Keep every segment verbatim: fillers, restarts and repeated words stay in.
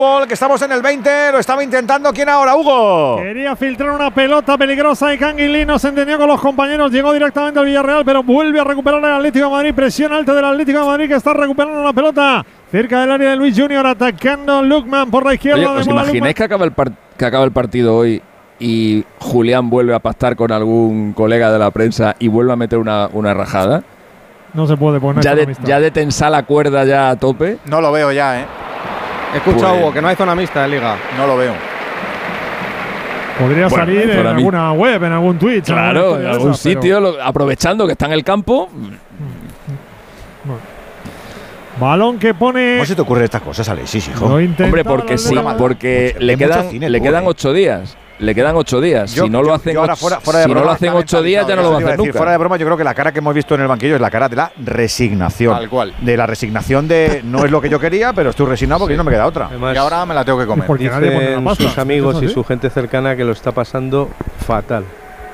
Que estamos en el veinte, lo estaba intentando. ¿Quién ahora, Hugo? Quería filtrar una pelota peligrosa y Canguilín no se entendió con los compañeros. Llegó directamente al Villarreal, pero vuelve a recuperar el Atlético de Madrid. Presión alta del Atlético de Madrid que está recuperando la pelota cerca del área de Luis Junior, atacando Lookman por la izquierda. Oye, ¿os imagináis que acaba, el que acaba el partido hoy y Julián vuelve a pastar con algún colega de la prensa y vuelve a meter una, una rajada? No se puede poner. Ya de, ya de tensar la cuerda ya a tope. No lo veo ya, ¿eh? Escucha, pues, Hugo, que no hay zona mixta en Liga. No lo veo. Podría bueno, salir en alguna web, en algún Twitch. Claro, en algún esa, sitio, pero... lo, aprovechando que está en el campo. Bueno. Balón que pone. ¿Cómo se te ocurren estas cosas, Alexis, hijo? Hombre, porque sí, porque le quedan, cine, le quedan ocho días. Le quedan ocho días. Yo, si no yo, lo hacen, ahora, fuera, fuera si broma, no lo hacen ocho días, ya no lo va a hacer nunca. Fuera de broma, yo creo que la cara que hemos visto en el banquillo es la cara de la resignación. Tal cual. De la resignación de no es lo que yo quería, pero estoy resignado porque sí. no me queda otra. Además, y ahora me la tengo que comer. Porque nadie pone la pasta. Sus amigos y su gente cercana que lo está pasando fatal.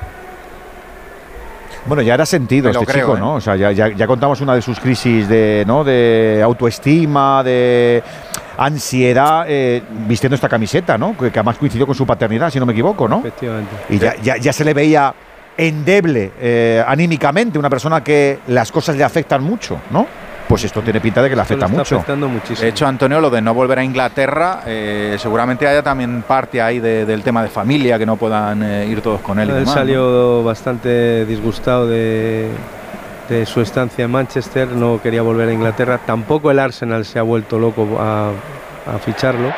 Bueno, ya era sentido este creo, chico, ¿eh? ¿no? O sea, ya, ya, ya contamos una de sus crisis de, ¿no? de autoestima, de ansiedad, eh, vistiendo esta camiseta, ¿no? Que, que además coincidió con su paternidad, si no me equivoco, ¿no? Efectivamente. Y ya, ya, ya se le veía endeble eh, anímicamente, una persona que las cosas le afectan mucho, ¿no? Pues esto tiene pinta de que le afecta está mucho. Afectando muchísimo. De hecho, Antonio, lo de no volver a Inglaterra, eh, seguramente haya también parte ahí de, del tema de familia, que no puedan eh, ir todos con él. Él y demás, salió ¿no? bastante disgustado de, de su estancia en Manchester, no quería volver a Inglaterra. Tampoco el Arsenal se ha vuelto loco a, a ficharlo.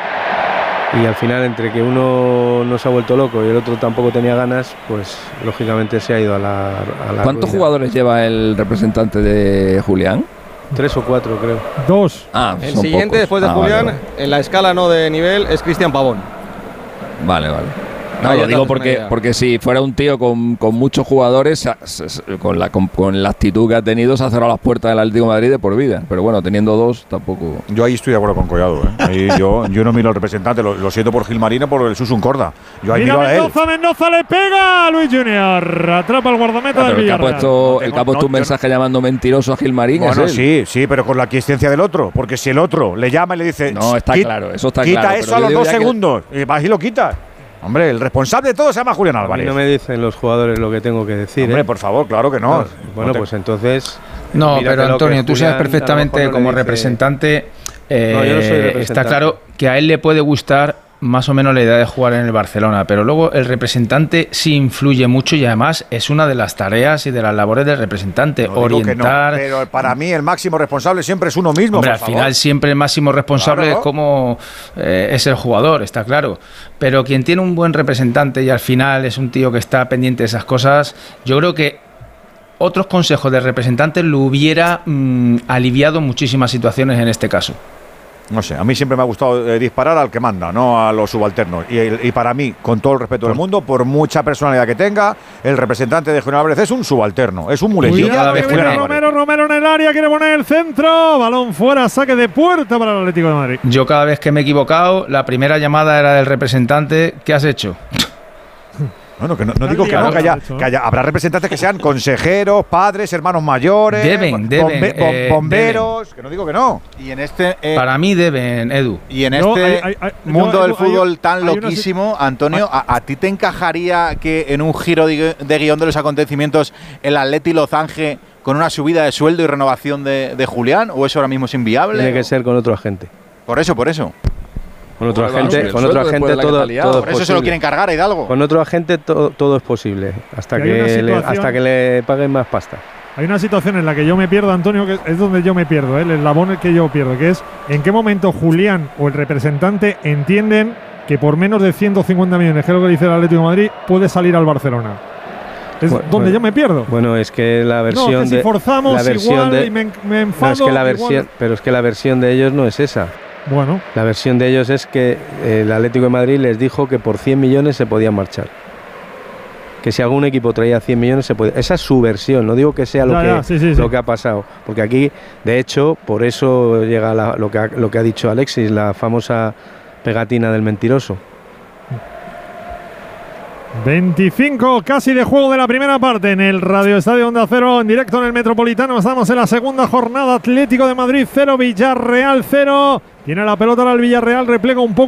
Y al final, entre que uno no se ha vuelto loco y el otro tampoco tenía ganas, pues lógicamente se ha ido a la, a la ¿Cuántos ruina. jugadores lleva el representante de Julián? Tres o cuatro, creo. Dos. Ah, el son siguiente, pocos. después de ah, Julián, vale, vale. en la escala no de nivel, es Cristian Pavón. Vale, vale. No, Ahí lo ya digo te haces una porque, idea. porque si fuera un tío con, con muchos jugadores, con la, con, con la actitud que ha tenido, se ha cerrado las puertas del Atlético de Madrid de por vida. Pero bueno, teniendo dos, tampoco. Yo ahí estoy de acuerdo con Collado, ¿eh? Ahí yo, yo no miro al representante, lo, lo siento por Gilmarino, por el Susun Corda. Yo ahí Mira miro a él. Mendoza, Mendoza le pega a Luis Junior. Atrapa el guardameta Claro, del el que ha Villarreal. puesto, No el que ha puesto no, un mensaje no. llamando mentiroso a Gilmarín Bueno, es él. sí, sí, pero con la aquiescencia del otro. Porque si el otro le llama y le dice. No, está quita, claro, eso está quita claro. eso pero a yo los digo dos ya que- segundos. Y vas y lo quitas. Hombre, el responsable de todo se llama Julián A mí Álvarez. no me dicen los jugadores lo que tengo que decir. Hombre, ¿eh? por favor, claro que no. No, bueno, No te- pues entonces. No, mírate pero lo que Antonio, tú Julián sabes a lo perfectamente mejor no le como dice- representante, eh, No, yo no soy representante. está claro que a él le puede gustar más o menos la idea de jugar en el Barcelona, pero luego el representante sí influye mucho y además es una de las tareas y de las labores del representante, no digo que no, orientar. pero para mí el máximo responsable siempre es uno mismo. Hombre, por al favor. final siempre el máximo responsable Claro. es como eh, es el jugador, está claro. Pero quien tiene un buen representante y al final es un tío que está pendiente de esas cosas, yo creo que otros consejos del representante lo hubiera mm, aliviado muchísimas situaciones en este caso. No sé, a mí siempre me ha gustado eh, disparar al que manda, no a los subalternos. Y, y para mí, con todo el respeto del mundo, por mucha personalidad que tenga, el representante de Julián Álvarez es un subalterno, es un muletillo. Cuidado vez que que viene me- Romero, Romero en el área, quiere poner el centro. Balón fuera, saque de puerta para el Atlético de Madrid. Yo cada vez que me he equivocado, la primera llamada era del representante. ¿Qué has hecho? Bueno, que no, no digo que Claro, no, que haya, eso. que haya- habrá representantes que sean consejeros, padres, hermanos mayores, Deben, deben, bombe- bom- eh, bomberos, que no digo que no. Y en este, eh, Para mí deben, Edu. y en No, este hay- hay- hay- mundo yo- del hay- fútbol tan hay una si- loquísimo, Antonio, ¿a, ¿a ti te encajaría que en un giro de, de guión de los acontecimientos el Atleti lo zanje con una subida de sueldo y renovación de, de Julián? ¿O eso ahora mismo es inviable? Tiene que ser con otro agente. Por eso, por eso. Con otro Bueno, agente, el con sueldo otro después agente de la que todo, te ha liado. todo es Por eso se posible. lo quieren cargar a Hidalgo. Con otro agente to- todo es posible, hasta Que hay una que, le, situación- hasta que le paguen más pasta. Hay una situación en la que yo me pierdo, Antonio, que es donde yo me pierdo, ¿eh? el eslabón en el que yo pierdo, que es en qué momento Julián o el representante entienden que por menos de ciento cincuenta millones, que es lo que dice el Atlético de Madrid, puede salir al Barcelona. Es Bueno, donde bueno. yo me pierdo. Bueno, es que la no, versión que si de forzamos la versión igual de- y me, me enfado. no, es que la igual- versión, pero es que la versión de ellos no es esa. Bueno, La versión de ellos es que el Atlético de Madrid les dijo que por cien millones se podían marchar. Que si algún equipo traía cien millones se podía. Esa es su versión, no digo que sea lo, Ya, que, ya, sí, sí, lo sí. que ha pasado. Porque aquí, de hecho, por eso llega la- lo, que ha, lo que ha dicho Alexis, la famosa pegatina del mentiroso. veinticinco casi de juego de la primera parte en el Radio Estadio Onda Cero, en directo en el Metropolitano. Estamos en la segunda jornada. Atlético de Madrid cero, Villarreal cero. Tiene la pelota ahora el Villarreal, replega un poco.